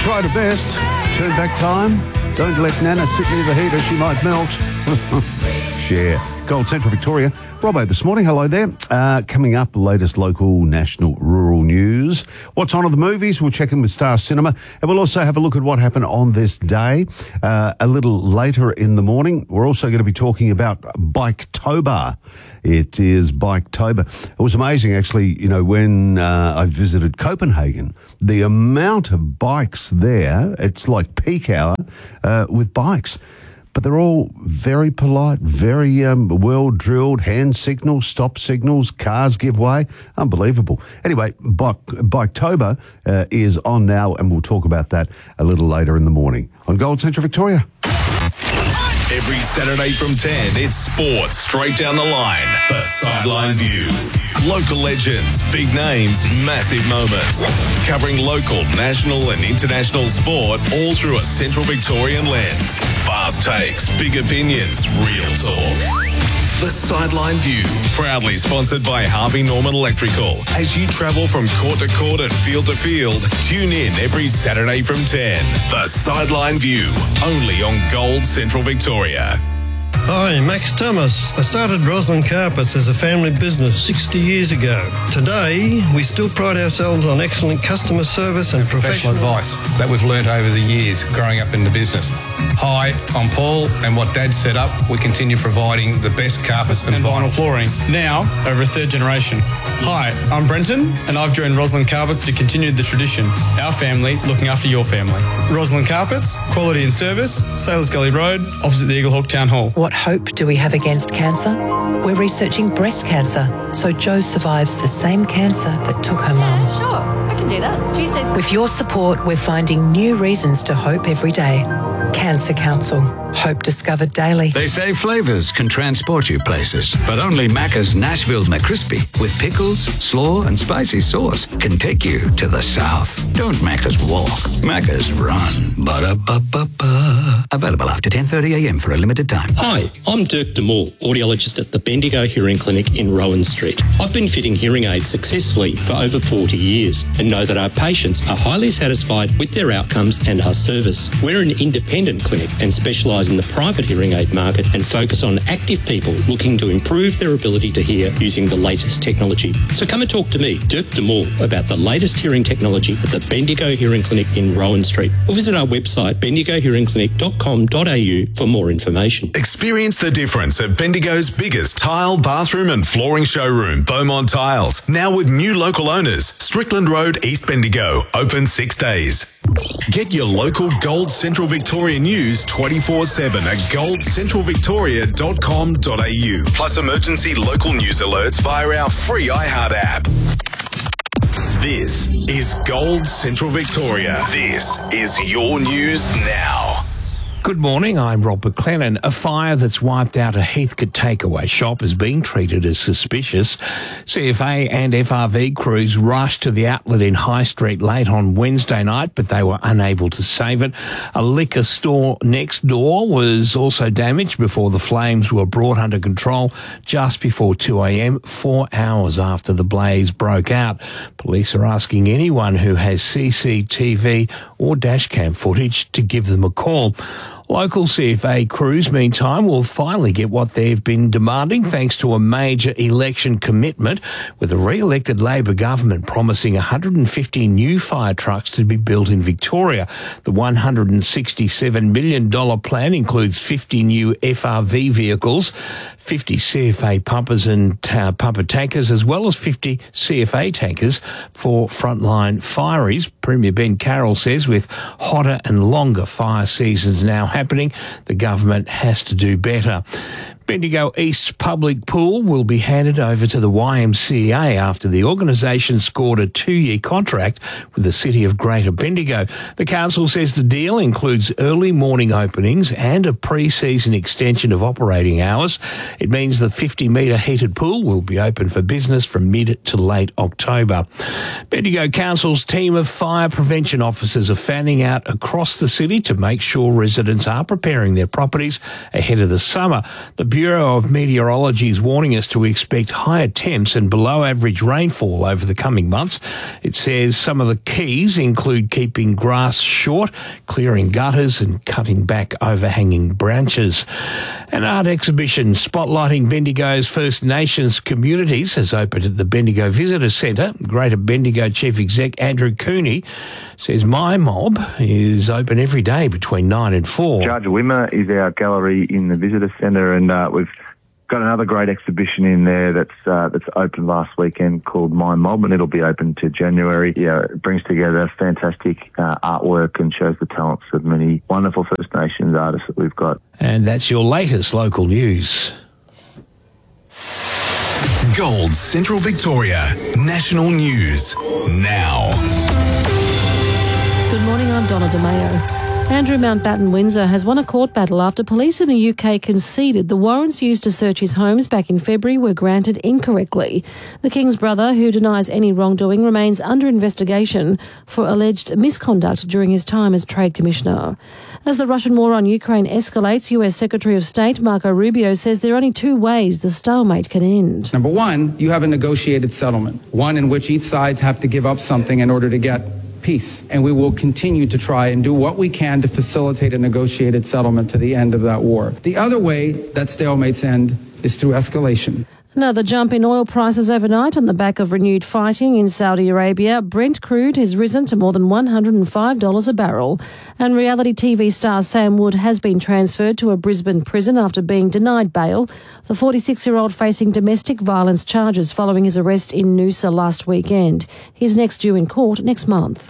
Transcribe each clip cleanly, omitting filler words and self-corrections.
Try the best. Turn back time. Don't let Nana sit near the heater. She might melt. Share. Gold Central Victoria. Robbo this morning. Hello there. Coming up, the latest local, national, rural news. What's on at the movies? We'll check in with Star Cinema. And we'll also have a look at what happened on this day. A little later in the morning, we're also going to be talking about Biketober. It is Biketober. It was amazing, actually, you know, when I visited Copenhagen, the amount of bikes there, it's like peak hour with bikes. But they're all very polite, very well-drilled, hand signals, stop signals, cars give way. Unbelievable. Anyway, Biketober is on now, and we'll talk about that a little later in the morning on Gold Central Victoria. Every Saturday from 10, it's sports straight down the line. The Sideline View. Local legends, big names, massive moments. Covering local, national and international sport all through a Central Victorian lens. Fast takes, big opinions, real talk. The Sideline View, proudly sponsored by Harvey Norman Electrical. As you travel from court to court and field to field, tune in every Saturday from 10. The Sideline View, only on Gold Central Victoria. Hi, Max Thomas. I started Roslyn Carpets as a family business 60 years ago. Today, we still pride ourselves on excellent customer service and professional advice that we've learnt over the years growing up in the business. Hi, I'm Paul, and what Dad set up, we continue providing the best carpets and vinyl flooring, now over a third generation. Hi, I'm Brenton, and I've joined Roslyn Carpets to continue the tradition. Our family looking after your family. Roslyn Carpets, quality and service, Sailors Gully Road, opposite the Eaglehawk Town Hall. What hope do we have against cancer? We're researching breast cancer, so Jo survives the same cancer that took her mum. Sure, I can do that. Tuesdays. With your support, we're finding new reasons to hope every day. Cancer Council. Hope discovered daily. They say flavours can transport you places, but only Macca's Nashville McCrispy with pickles, slaw and spicy sauce can take you to the south. Don't Macca's walk, Macca's run. Ba-da-ba-ba-ba. Available after 10:30am for a limited time. Hi, I'm Dirk de Moore, audiologist at the Bendigo Hearing Clinic in Rowan Street. I've been fitting hearing aids successfully for over 40 years and know that our patients are highly satisfied with their outcomes and our service. We're an independent clinic and specialise in the private hearing aid market and focus on active people looking to improve their ability to hear using the latest technology. So come and talk to me, Dirk de Moore, about the latest hearing technology at the Bendigo Hearing Clinic in Rowan Street, or visit our website bendigohearingclinic.com.au for more information. Experience the difference at Bendigo's biggest tile, bathroom and flooring showroom, Beaumont Tiles. Now with new local owners, Strickland Road, East Bendigo, open 6 days. Get your local Gold Central Victoria news 24/7 at goldcentralvictoria.com.au. Plus emergency local news alerts via our free iHeart app. This is Gold Central Victoria. This is your news now. Good morning, I'm Rob McLennan. A fire that's wiped out a Heathcote takeaway shop is being treated as suspicious. CFA and FRV crews rushed to the outlet in High Street late on Wednesday night, but they were unable to save it. A liquor store next door was also damaged before the flames were brought under control just before 2am, 4 hours after the blaze broke out. Police are asking anyone who has CCTV or dashcam footage to give them a call. Local CFA crews, meantime, will finally get what they've been demanding thanks to a major election commitment, with a re-elected Labor government promising 150 new fire trucks to be built in Victoria. The $167 million plan includes 50 new FRV vehicles, 50 CFA pumpers and pumper tankers, as well as 50 CFA tankers for frontline fireys. Premier Ben Carroll says with hotter and longer fire seasons now happening, the government has to do better. Bendigo East's public pool will be handed over to the YMCA after the organisation scored a 2-year contract with the City of Greater Bendigo. The council says the deal includes early morning openings and a pre-season extension of operating hours. It means the 50-metre heated pool will be open for business from mid to late October. Bendigo Council's team of fire prevention officers are fanning out across the city to make sure residents are preparing their properties ahead of the summer. The Bureau of Meteorology is warning us to expect higher temps and below average rainfall over the coming months. It says some of the keys include keeping grass short, clearing gutters and cutting back overhanging branches. An art exhibition spotlighting Bendigo's First Nations communities has opened at the Bendigo Visitor Centre. Greater Bendigo Chief Exec Andrew Cooney says My Mob is open every day between 9 and 4. Judge Wimmer is our gallery in the Visitor Centre, and we've got another great exhibition in there that's opened last weekend called My Mob, and it'll be open to January. Yeah, it brings together fantastic artwork and shows the talents of many wonderful First Nations artists that we've got. And that's your latest local news. Gold Central Victoria National News now. Good morning, I'm Donna DeMayo. Andrew Mountbatten Windsor has won a court battle after police in the UK conceded the warrants used to search his homes back in February were granted incorrectly. The King's brother, who denies any wrongdoing, remains under investigation for alleged misconduct during his time as Trade Commissioner. As the Russian war on Ukraine escalates, US Secretary of State Marco Rubio says there are only two ways the stalemate can end. Number one, you have a negotiated settlement, one in which each side have to give up something in order to get peace. And we will continue to try and do what we can to facilitate a negotiated settlement to the end of that war. The other way that stalemates end is through escalation. Another jump in oil prices overnight on the back of renewed fighting in Saudi Arabia. Brent crude has risen to more than $105 a barrel. And reality TV star Sam Wood has been transferred to a Brisbane prison after being denied bail. The 46-year-old facing domestic violence charges following his arrest in Noosa last weekend. He's next due in court next month.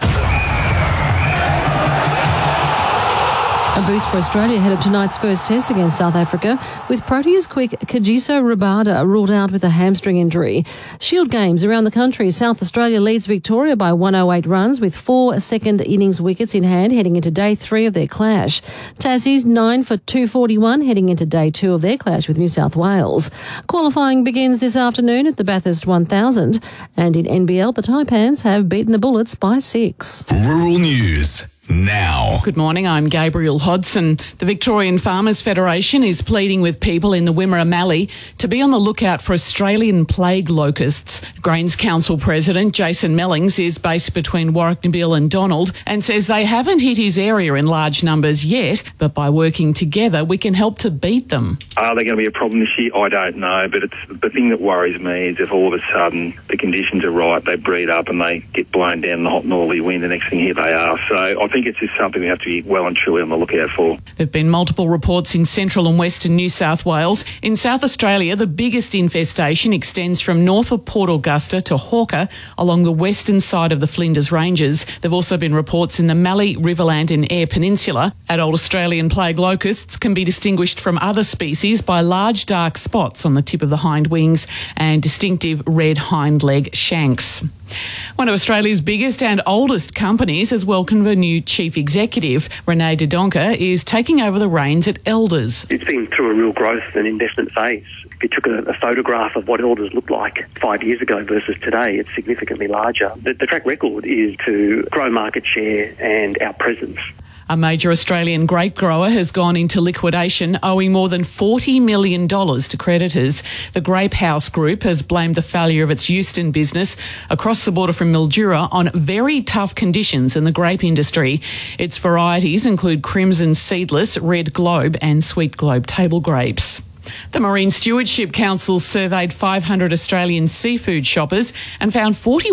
A boost for Australia ahead of tonight's first test against South Africa, with Proteas quick Kagiso Rabada ruled out with a hamstring injury. Shield games around the country. South Australia leads Victoria by 108 runs with 4 second innings wickets in hand heading into day 3 of their clash. Tassie's 9 for 241 heading into day 2 of their clash with New South Wales. Qualifying begins this afternoon at the Bathurst 1000, and in NBL the Taipans have beaten the Bullets by 6. Rural News now. Good morning, I'm Gabriel Hodson. The Victorian Farmers Federation is pleading with people in the Wimmera Mallee to be on the lookout for Australian plague locusts. Grains Council President Jason Mellings is based between Warrnambool and Donald and says they haven't hit his area in large numbers yet, but by working together we can help to beat them. Are they going to be a problem this year? I don't know, but it's the thing that worries me is if all of a sudden the conditions are right, they breed up and they get blown down in the hot northerly wind, the next thing here they are. So I think it's just something we have to be well and truly on the lookout for. There have been multiple reports in central and western New South Wales. In South Australia, the biggest infestation extends from north of Port Augusta to Hawker along the western side of the Flinders Ranges. There have also been reports in the Mallee, Riverland and Eyre Peninsula. Adult Australian plague locusts can be distinguished from other species by large dark spots on the tip of the hind wings and distinctive red hind leg shanks. One of Australia's biggest and oldest companies has welcomed a new chief executive. Renee Dodonka is taking over the reins at Elders. It's been through a real growth and investment phase. If you took a photograph of what Elders looked like 5 years ago versus today, it's significantly larger. The track record is to grow market share and our presence. A major Australian grape grower has gone into liquidation, owing more than $40 million to creditors. The Grape House Group has blamed the failure of its Euston business across the border from Mildura on very tough conditions in the grape industry. Its varieties include Crimson Seedless, Red Globe and Sweet Globe table grapes. The Marine Stewardship Council surveyed 500 Australian seafood shoppers and found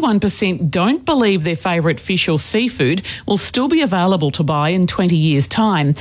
41% don't believe their favourite fish or seafood will still be available to buy in 20 years' time.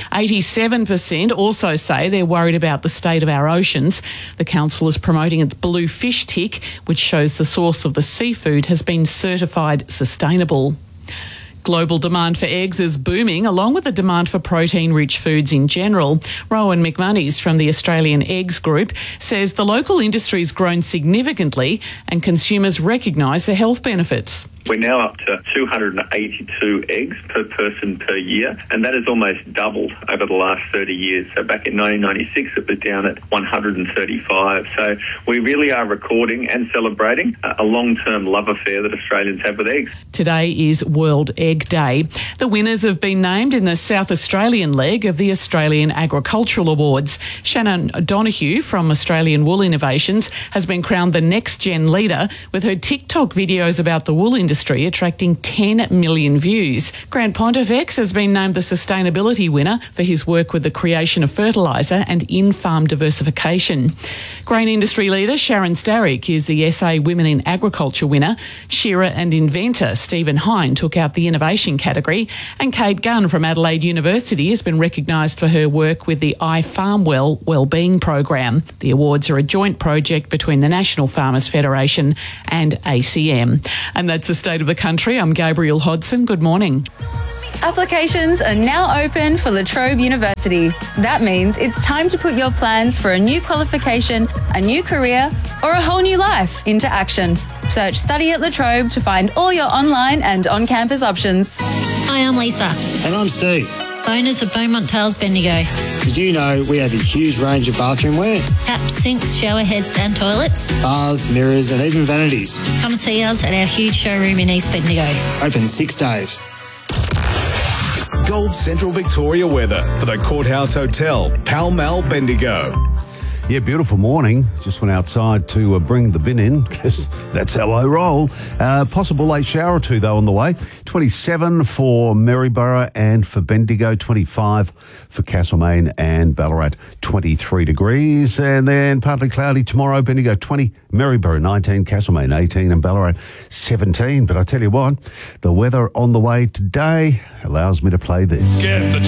87% also say they're worried about the state of our oceans. The council is promoting its blue fish tick, which shows the source of the seafood has been certified sustainable. Global demand for eggs is booming, along with the demand for protein-rich foods in general. Rowan McMoney's from the Australian Eggs Group says the local industry's grown significantly and consumers recognise the health benefits. We're now up to 282 eggs per person per year, and that has almost doubled over the last 30 years. So back in 1996, it was down at 135. So we really are recording and celebrating a long-term love affair that Australians have with eggs. Today is World Egg Day. The winners have been named in the South Australian leg of the Australian Agricultural Awards. Shannon Donoghue from Australian Wool Innovations has been crowned the next gen leader, with her TikTok videos about the wool industry attracting 10 million views. Grant Pontifex has been named the sustainability winner for his work with the creation of fertiliser and in-farm diversification. Grain industry leader Sharon Starrick is the SA Women in Agriculture winner. Shearer and inventor Stephen Hine took out the innovation category, and Kate Gunn from Adelaide University has been recognised for her work with the iFarmWell Wellbeing Program. The awards are a joint project between the National Farmers Federation and ACM. And that's the state of the country. I'm Gabrielle Hodson. Good morning. Applications are now open for La Trobe University. That means it's time to put your plans for a new qualification, a new career, or a whole new life into action. Search Study at La Trobe to find all your online and on-campus options. Hi, I'm Lisa. And I'm Steve. Owners of Beaumont Tales Bendigo. Did you know we have a huge range of bathroom wear? Taps, sinks, shower heads and toilets. Baths, mirrors and even vanities. Come see us at our huge showroom in East Bendigo. Open 6 days. Gold Central Victoria weather for the Courthouse Hotel, Pall Mall, Bendigo. Yeah, beautiful morning. Just went outside to bring the bin in because that's how I roll. Possible late shower or two, though, on the way. 27 for Maryborough and for Bendigo. 25 for Castlemaine and Ballarat. 23 degrees. And then partly cloudy tomorrow. Bendigo 20, Maryborough 19, Castlemaine 18 and Ballarat 17. But I tell you what, the weather on the way today allows me to play this. Get the